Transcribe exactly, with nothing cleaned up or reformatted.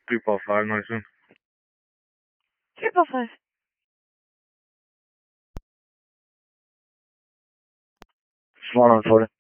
Triple five, nice one. Triple five. Small on forty.